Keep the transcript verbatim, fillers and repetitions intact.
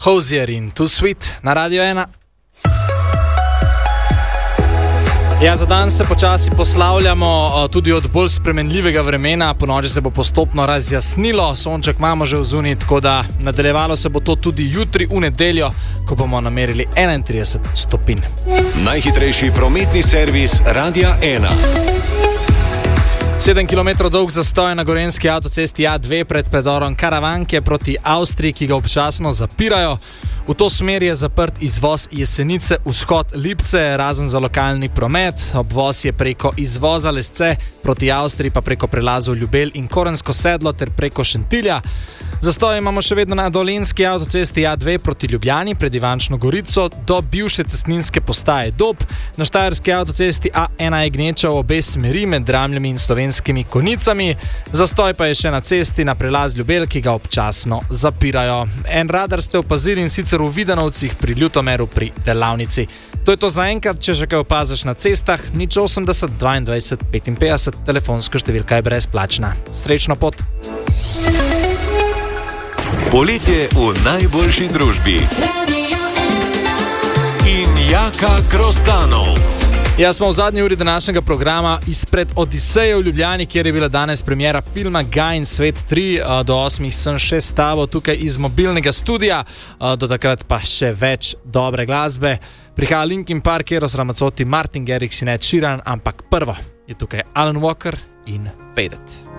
Hozier in Too Sweet na Radio ena. Ja, za dan se počasi poslavljamo tudi od bolj spremenljivega vremena. Ponoči se bo postopno razjasnilo, sonček imamo že vzuni, tako da nadaljevalo se bo to tudi jutri v nedeljo, ko bomo namerili enaintrideset stopinj. Najhitrejši prometni servis Radia ena. sedem kilometrov dolg zastoj na gorenjski avtocesti A dva pred predorom Karavanke proti Avstriji, ki ga občasno zapirajo. V to smer je zaprt izvoz Jesenice, vzhod Lipce, razen za lokalni promet. Obvoz je preko izvoza Lesce proti Avstriji, pa preko prelazov Ljubelj in Korensko sedlo ter preko Šentilja. Zastoj imamo še vedno na dolenjski avtocesti A dva proti Ljubljani pred Ivančno Gorico do bivše cestninske postaje Dob. Na štajerski avtocesti A ena je gneča v obe smeri med Dramljami in Slovenskimi Konicami. Zastoj pa je še na cesti na prelaz Ljubelj, ki ga občasno zapirajo. En radar ste opazili, in sicer v Vidanovcih pri Ljutomeru pri delavnici. To je to za enkrat, če že kaj opaziš na cestah, nič osemdeset dvaindvajset petinpetdeset, telefonska številka je brezplačna. Srečno pot! Poletje v najboljši družbi. In Jaka Grozdanov. Ja, smo v zadnji uri današnjega programa izpred Odiseje v Ljubljani, kjer je bila danes premiera filma Guy in Svet tri. Do osmih sem še s tabo tukaj iz mobilnega studia, do takrat pa še več dobre glasbe. Prihaja Linkin Park, Eros Ramazzotti, Martin Garrix in Ed Sheeran, ampak prvo je tukaj Alan Walker in Faded.